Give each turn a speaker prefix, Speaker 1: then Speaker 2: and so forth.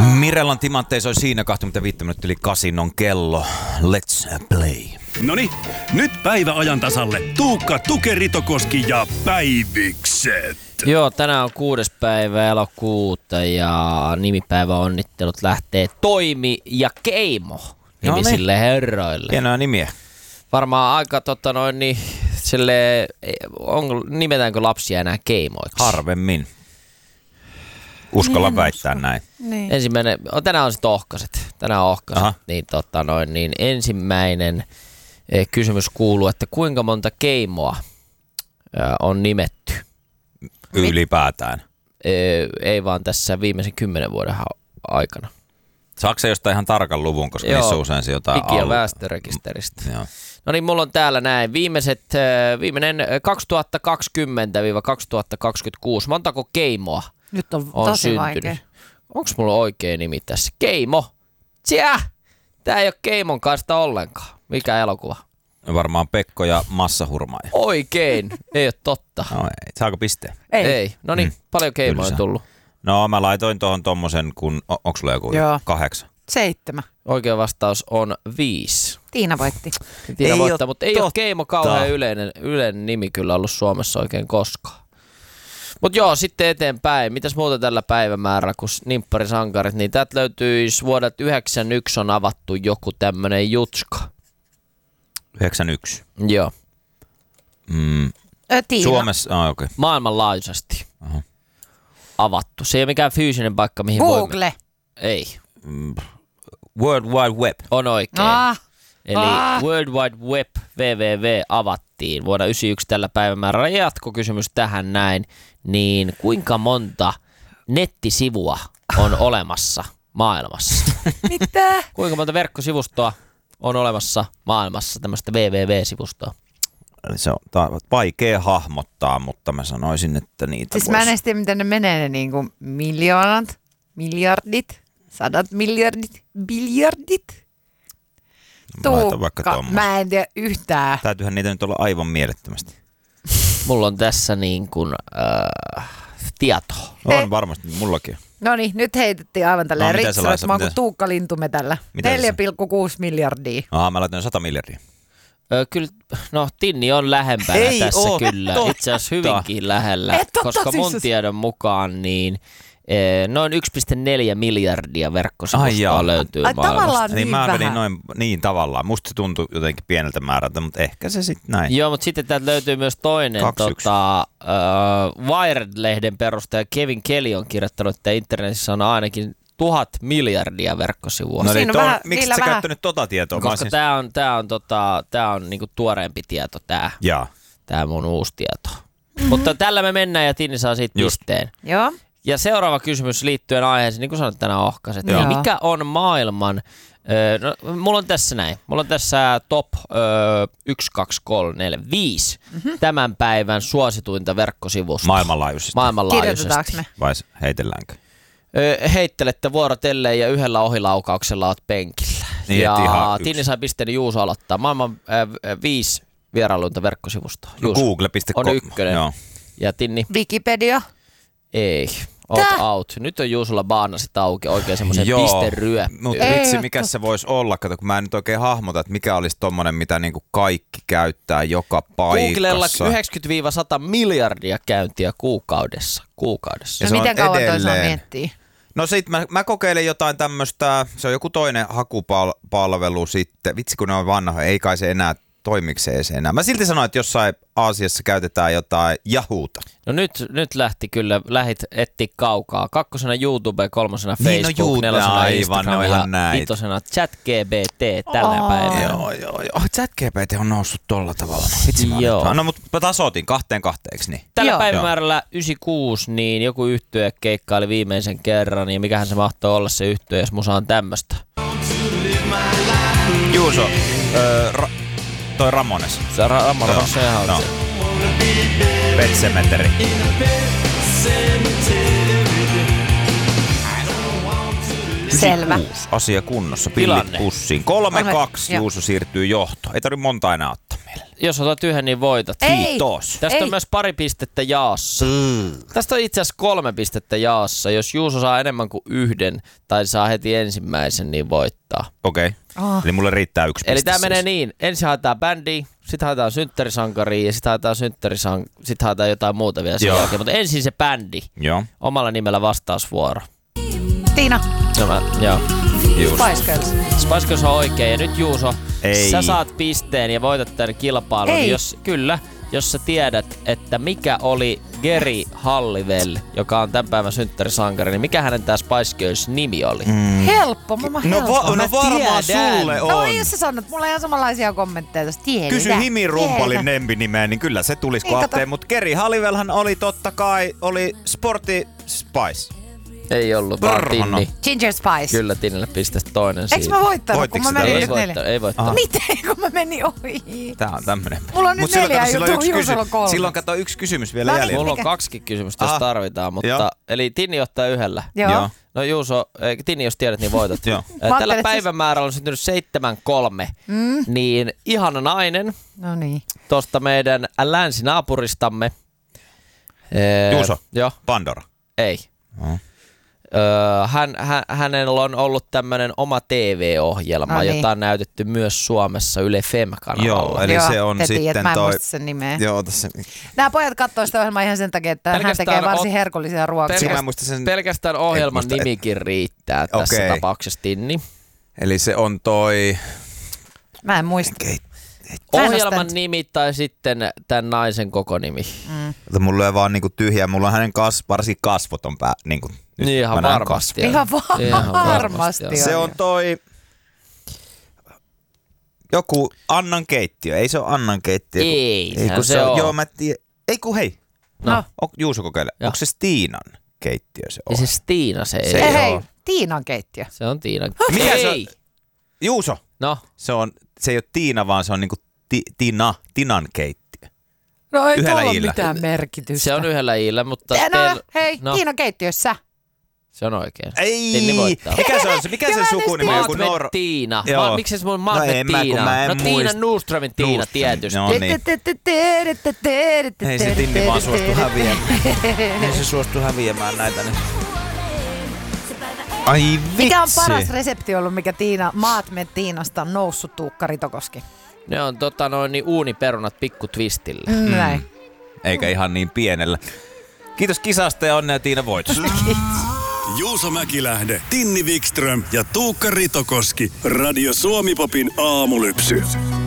Speaker 1: Mirellan timantteja soi siinä 25 minuuttia yli 8 on kello. Let's play.
Speaker 2: Noniin, nyt päivä ajan tasalle. Tuukka, Tuke, Ritokoski ja Päivikset.
Speaker 3: Joo, tänään on 6. päivä elokuuta ja nimipäivä onnittelut lähtee Toimi ja Keimo nimisille herroille.
Speaker 1: Hienoja nimiä.
Speaker 3: Varmaan aika nimetäänkö lapsia enää Keimoiksi?
Speaker 1: Harvemmin. Uskalla väittää näin.
Speaker 4: Niin.
Speaker 3: Ensimmäinen, tänään on sitten ohkaset. Niin, ensimmäinen kysymys kuuluu, että kuinka monta Keimoa on nimetty?
Speaker 1: Ylipäätään.
Speaker 3: Ei vaan tässä viimeisen 10 vuoden aikana.
Speaker 1: Saatko se jostain ihan tarkan luvun, koska niissä on usein se jotain
Speaker 3: Digi- ja väestörekisteristä.
Speaker 1: Joo.
Speaker 3: No niin, mulla on täällä näin. Viimeinen 2020-2026. Montako Keimoa
Speaker 4: Nyt on
Speaker 3: on
Speaker 4: tosi
Speaker 3: syntynyt?
Speaker 4: vaikea.
Speaker 3: Onko mulla oikea nimi tässä? Keimo. Tää ei ole Keimon kanssa ollenkaan. Mikä elokuva?
Speaker 1: Varmaan Pekko ja Massahurmaaja.
Speaker 3: Oikein. Ei ole totta.
Speaker 1: No ei. Saako pisteen?
Speaker 3: Ei. No niin, paljon Keimoja on
Speaker 1: Tylsä.
Speaker 3: tullut.
Speaker 1: No mä laitoin tuohon tommosen, kun onko sulla joku
Speaker 4: Joo.
Speaker 1: 8?
Speaker 4: 7.
Speaker 3: Oikea vastaus on 5.
Speaker 4: Tiina voitti.
Speaker 3: Tiina
Speaker 1: Ei
Speaker 3: voittaa,
Speaker 1: oo
Speaker 3: mutta ei ole
Speaker 1: totta.
Speaker 3: Keimo kauhean yleinen nimi kyllä ollut Suomessa oikein koskaan. Mutta joo, sitten eteenpäin. Mitäs muuta tällä päivämäärällä kuin nimpparisankarit, niin täältä löytyisi vuodelta 1991 on avattu joku tämmönen jutska.
Speaker 1: 91.
Speaker 3: Joo,
Speaker 4: Tiina.
Speaker 1: Suomessa, okei.
Speaker 3: maailmanlaajuisesti
Speaker 1: Aha.
Speaker 3: avattu. Se ei ole mikään fyysinen paikka, mihin voi...
Speaker 4: Google.
Speaker 3: Ei,
Speaker 1: World Wide Web.
Speaker 3: on oikein.
Speaker 4: Ah,
Speaker 3: Eli World Wide Web, www, avattiin vuonna 1991 tällä päivämäärällä. Jatkokysymys tähän näin, niin kuinka monta nettisivua on olemassa maailmassa?
Speaker 4: mitä?
Speaker 3: Kuinka monta verkkosivustoa on olemassa maailmassa, tämmöistä www-sivustoa?
Speaker 1: Se on vaikea hahmottaa, mutta mä sanoisin, että niitä
Speaker 4: Siis mä en edes tiedä, miten ne menee ne niinku miljoonat, miljardit, 100 miljardit, biljardit.
Speaker 1: Mä laitan vaikka tommosen.
Speaker 4: Mä en tiedä yhtään.
Speaker 1: Täytyyhän niitä nyt olla aivan mielettömästi.
Speaker 3: Mulla on tässä niin kuin tietoa.
Speaker 1: On varmasti, mullakin.
Speaker 4: No niin, nyt heitettiin aivan tälleen
Speaker 1: mitä sä
Speaker 4: ritsalat. Mä oon kuin
Speaker 1: mitä-
Speaker 4: Tuukka Lintumetällä.
Speaker 1: Mitä sä-
Speaker 4: 4,6 miljardia.
Speaker 1: Mä laitoin 100 miljardia.
Speaker 3: Kyllä, no Tinni on lähempänä
Speaker 1: Ei
Speaker 3: tässä
Speaker 1: oo
Speaker 3: kyllä.
Speaker 1: totta.
Speaker 3: Itse asiassa hyvinkin lähellä,
Speaker 4: Et totta
Speaker 3: koska mun
Speaker 4: siis.
Speaker 3: tiedon mukaan niin noin 1,4 miljardia
Speaker 1: Ai
Speaker 3: verkkosivustoa
Speaker 1: joo.
Speaker 3: löytyy
Speaker 4: Ai
Speaker 3: maailmasta.
Speaker 4: tavallaan
Speaker 1: Niin
Speaker 4: niin
Speaker 1: mä
Speaker 4: vähän.
Speaker 1: menin noin, niin tavallaan. Musta se tuntui jotenkin pieneltä määrältä, mutta ehkä se sitten näin.
Speaker 3: Joo, mutta sitten täältä löytyy myös toinen
Speaker 1: 2-1.
Speaker 3: Wired-lehden perustaja Kevin Kelly on kirjoittanut, että internetissä on ainakin 1000 miljardia verkkosivua.
Speaker 1: No
Speaker 4: Siinä
Speaker 1: niin,
Speaker 4: on vähän-
Speaker 1: miksi
Speaker 4: niillä
Speaker 1: sä
Speaker 4: vähän-
Speaker 1: käyttänyt tota tietoa? Mä
Speaker 3: Koska
Speaker 1: olisin-
Speaker 3: tää on niinku tuoreempi tieto
Speaker 1: Jaa.
Speaker 3: tää mun uusi tieto. Mutta tällä me mennään ja Tinni saa siitä
Speaker 1: Just.
Speaker 3: pisteen.
Speaker 4: Joo.
Speaker 3: Ja seuraava kysymys liittyen aiheeseen, niin kuin sanoit tänään ohkaset.
Speaker 4: Joo.
Speaker 3: Niin mikä on maailman, mulla on tässä näin, mulla on tässä top 1, 2, 3, 4, 5 tämän päivän suosituinta verkkosivusta.
Speaker 1: Maailmanlaajuisesti.
Speaker 4: Kirjoitetaanko me?
Speaker 1: Vai heitelläänkö?
Speaker 3: Heittelette vuorotelleen ja yhdellä ohilaukauksella oot penkillä.
Speaker 1: Niin, et ihan
Speaker 3: ja
Speaker 1: yksi.
Speaker 3: Tinni sai pisteen, niin Juuso aloittaa. Maailman 5 vierailuinta verkkosivustoa.
Speaker 1: No,
Speaker 3: Juuso
Speaker 1: Google.com.
Speaker 3: on ykkönen.
Speaker 1: Joo.
Speaker 3: Ja Tinni,
Speaker 4: Wikipedia.
Speaker 3: ei. Oot out. Nyt on Juusolla baanasit auki oikein semmoisen pisteryöppyyn.
Speaker 1: Mutta
Speaker 4: Ei
Speaker 1: vitsi,
Speaker 4: oo
Speaker 1: mikä
Speaker 4: totta.
Speaker 1: se voisi olla? Kato, kun mä en nyt oikein hahmota, että mikä olisi tommonen, mitä niinku kaikki käyttää joka
Speaker 3: Googlella
Speaker 1: paikassa.
Speaker 3: 90-100 miljardia käyntiä kuukaudessa.
Speaker 1: Ja
Speaker 4: No
Speaker 1: se on
Speaker 4: miten kauan toi saa
Speaker 1: edelleen.
Speaker 4: miettiä?
Speaker 1: No sit mä kokeilen jotain tämmöstä, se on joku toinen hakupalvelu sitten. Vitsi kun ne on vanha, ei kai se enää toimikseen se enää. Mä silti sanoin, että jossain Aasiassa käytetään jotain Yahoota.
Speaker 3: No nyt lähti kyllä, lähit etti kaukaa. 2. YouTube, 3.
Speaker 1: Niin, no
Speaker 3: Facebook, 4.
Speaker 1: aivan, ne on
Speaker 3: Instagram ja
Speaker 1: ihan näitä.
Speaker 3: 5. ChatGPT tällä päivänä.
Speaker 1: Joo. ChatGPT on noussut tolla tavalla. Vitsi mä
Speaker 3: Joo.
Speaker 1: olen. No mutta tasoitin 2-2, eiks niin?
Speaker 3: Tällä
Speaker 4: Joo.
Speaker 3: päivämäärällä 96, niin joku yhtye keikkaili viimeisen kerran, niin mikähän se mahtoi olla se yhtye, jos musa on tämmöstä.
Speaker 1: Juuso, toi Ramones.
Speaker 3: Se Ramon sehän on
Speaker 1: No.
Speaker 3: se.
Speaker 1: Pet Sematary.
Speaker 4: Selvä.
Speaker 1: Asia kunnossa,
Speaker 3: Tilanne.
Speaker 1: pillit pussiin. 3-2
Speaker 4: Joo.
Speaker 1: Juuso siirtyy johtoon. Ei tarvitse monta enää ottaa.
Speaker 3: Jos otat yhden, niin voitat.
Speaker 4: Ei.
Speaker 1: Kiitos.
Speaker 3: Tästä
Speaker 4: Ei.
Speaker 3: on myös 2 pistettä jaossa. Tästä on itse asiassa 3 pistettä jaossa. Jos Juuso saa enemmän kuin 1 tai saa heti ensimmäisen, niin voittaa.
Speaker 1: Okei. Eli mulle riittää 1 piste.
Speaker 3: Eli tää
Speaker 1: siis.
Speaker 3: menee niin. Ensin haetaan bändiä, sitten haetaan synttärisankaria ja sitten haetaan jotain muuta vielä sen
Speaker 1: Joo.
Speaker 3: jälkeen. Mutta ensin se bändi.
Speaker 1: Joo.
Speaker 3: Omalla nimellä vastausvuoro.
Speaker 4: Tiina,
Speaker 3: Joo.
Speaker 1: Just.
Speaker 4: Spice Girls.
Speaker 3: Spice Girls on oikein. Ja nyt Juuso,
Speaker 1: Ei.
Speaker 3: sä saat pisteen ja voitat tämän kilpailun.
Speaker 4: Ei.
Speaker 3: Jos sä tiedät, että mikä oli Geri Halliwell, joka on tämän päivän synttärisankari, niin mikä hänen tää Spice Girls nimi oli?
Speaker 4: Helppo, helppo.
Speaker 1: No varmaan
Speaker 3: tiedän.
Speaker 1: sulle on.
Speaker 4: No jos sä sanot, mulla on ihan samanlaisia kommentteja tästä. Tiedetään.
Speaker 1: Kysy Himi Rumpalin nempinimeä, niin kyllä se tulisi
Speaker 4: Niin, kato.
Speaker 1: kohteen. Mutta Geri Halliwellhan oli totta kai, oli Sporty Spice.
Speaker 3: Ei ollut, vaan
Speaker 1: Perhana.
Speaker 3: Tinni.
Speaker 4: Ginger Spice.
Speaker 3: Kyllä, Tinnille pistettä toinen
Speaker 4: Eikö
Speaker 3: siitä.
Speaker 4: mä voittanut,
Speaker 1: Voittiko
Speaker 4: kun mä
Speaker 1: sitä?
Speaker 4: menin
Speaker 3: Ei
Speaker 4: nyt 4?
Speaker 3: voittanut, ei voittanut.
Speaker 4: Miten, kun mä menin ohi?
Speaker 1: Tää on tämmönen.
Speaker 4: Mulla on nyt
Speaker 1: Mut silloin
Speaker 4: 4
Speaker 1: kato, silloin
Speaker 4: juttua,
Speaker 1: yksi
Speaker 4: Juusolla on 3.
Speaker 1: Silloin kato 1 kysymys vielä
Speaker 4: No niin.
Speaker 1: jäljellä.
Speaker 3: Mulla on
Speaker 4: Mikä?
Speaker 3: 2 kysymystä, jos
Speaker 1: Aha.
Speaker 3: tarvitaan, mutta...
Speaker 1: Joo.
Speaker 3: Eli Tinni ottaa yhdellä.
Speaker 4: Joo.
Speaker 3: No Juuso, Tinni jos tiedät, niin voitat.
Speaker 1: Joo.
Speaker 3: Tällä
Speaker 4: ajattelin, että
Speaker 3: päivämäärällä on syntynyt 7-3, niin ihana nainen
Speaker 4: No niin.
Speaker 3: tuosta meidän länsinaapuristamme.
Speaker 1: Juuso.
Speaker 3: Joo,
Speaker 1: Pandora.
Speaker 3: ei.
Speaker 1: Oh.
Speaker 3: Hänellä on ollut tämmönen oma TV-ohjelma,
Speaker 4: No niin.
Speaker 3: jota on näytetty myös Suomessa Yle Fem-kanavalla.
Speaker 1: Joo, eli
Speaker 4: Joo,
Speaker 1: se on
Speaker 4: te tiedät,
Speaker 1: sitten
Speaker 4: mä en
Speaker 1: toi...
Speaker 4: muista sen nimeä.
Speaker 1: Joo, tässä...
Speaker 4: Nämä pojat katsoo sitä ohjelmaa ihan sen takia, että hän
Speaker 3: Pelkästään
Speaker 4: tekee varsin herkullisia ruokia.
Speaker 1: Mä en muista sen...
Speaker 3: Pelkästään ohjelman
Speaker 1: muista,
Speaker 3: nimikin riittää tässä
Speaker 1: Okei.
Speaker 3: tapauksessa, Tinni.
Speaker 1: Eli se on toi...
Speaker 4: Mä en muista.
Speaker 1: Mä en
Speaker 3: Ohjelman
Speaker 4: ostanut.
Speaker 3: nimi tai sitten tämän naisen koko nimi.
Speaker 1: Mulla on vaan niinku tyhjää. Mulla on hänen varsinkin kasvot on niinku... nyt
Speaker 3: Niin ihan
Speaker 1: mä näen
Speaker 3: varmasti.
Speaker 4: Ihan
Speaker 3: Ihan
Speaker 4: varmasti
Speaker 3: varmasti
Speaker 4: on.
Speaker 1: Se on toi... Joku Annan keittiö. Ei se ole Annan keittiö.
Speaker 3: Eihän
Speaker 1: kun
Speaker 3: se oo.
Speaker 1: Joo, mä tiedän. Ei kun hei.
Speaker 4: No.
Speaker 1: Juuso kokeile.
Speaker 3: Joo.
Speaker 1: Onko se Stiinan keittiö se
Speaker 3: Ja
Speaker 1: on?
Speaker 3: se Stiina se ei
Speaker 1: Se
Speaker 4: Ei,
Speaker 3: ole.
Speaker 4: hei, Tiinan keittiö.
Speaker 3: Se on Tiina.
Speaker 1: Mikä se on?
Speaker 3: Ei!
Speaker 1: Juuso.
Speaker 3: No,
Speaker 1: Se ei ole Tiina, vaan se on niinku Tinan keittiö.
Speaker 4: No ei
Speaker 1: Yhdellä
Speaker 4: tuolla ole
Speaker 1: iillä.
Speaker 4: mitään merkitystä.
Speaker 3: se on yhdellä iillä, mutta
Speaker 4: Hei,
Speaker 3: no.
Speaker 4: Tiinan keittiössä.
Speaker 3: se on oikein.
Speaker 1: Ei!
Speaker 3: Tinni voittaa.
Speaker 1: Mikä se on? Mikä
Speaker 4: Ja
Speaker 1: sen
Speaker 4: mä en
Speaker 1: sukunimi on?
Speaker 4: edes
Speaker 1: Joku
Speaker 3: Maatmed Tiina.
Speaker 1: Joo.
Speaker 3: Miksi se mun
Speaker 1: No
Speaker 3: Maatmed
Speaker 1: en mä, kun
Speaker 3: Tiina?
Speaker 1: mä en
Speaker 3: No Tiina
Speaker 1: muista.
Speaker 3: Nordströmin Tiina
Speaker 1: Nordström.
Speaker 3: tietysti.
Speaker 1: No niin. Ei se Tinni vaan suostu häviämään. Ei se suostu häviämään näitä nyt. Ai vitsi.
Speaker 4: Mikä on paras resepti ollut, mikä Maatmed Tiinasta on noussut, Tuukka Ritokoski?
Speaker 3: Ne on niin uuniperunat pikku twistillä.
Speaker 4: Näin.
Speaker 1: Eikä ihan niin pienellä. Kiitos kisasta ja onnea Tiina voitosta.
Speaker 2: Juuso Mäkilähde, Tinni Wikström ja Tuukka Ritokoski. Radio Suomi-popin aamulypsy.